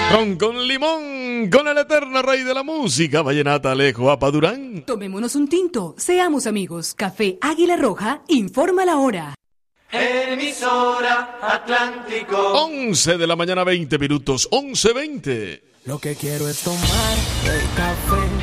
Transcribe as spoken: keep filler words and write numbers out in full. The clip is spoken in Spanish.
Ron con limón, con el eterno rey de la música, vallenata Alejo Apadurán. Tomémonos un tinto, seamos amigos. Café Águila Roja, informa la hora. Emisora Atlántico. once de la mañana, veinte minutos, once veinte. Lo que quiero es tomar el café.